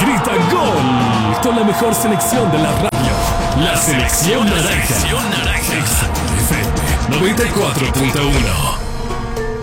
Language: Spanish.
grita gol con la mejor selección de la radio. La selección naranja. Exa FM 94.1.